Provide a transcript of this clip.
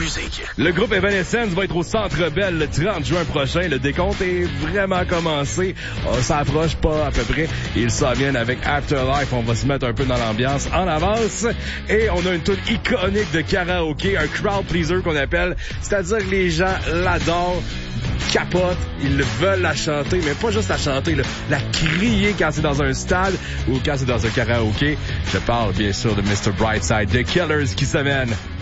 musique. Le groupe Evanescence va être au Centre Bell le 30 juin prochain. Le décompte est vraiment commencé. On s'approche pas à peu près. Ils s'en viennent avec Afterlife. On va se mettre un peu dans l'ambiance en avance. Et on a une tune iconique de karaoké, un crowd pleaser qu'on appelle. C'est-à-dire que les gens l'adorent, capotent, ils veulent la chanter, mais pas juste la chanter, là, la crier quand c'est dans un stade ou quand c'est dans un karaoké. Je parle bien sûr de Mr. Brightside, The Killers qui s'amène.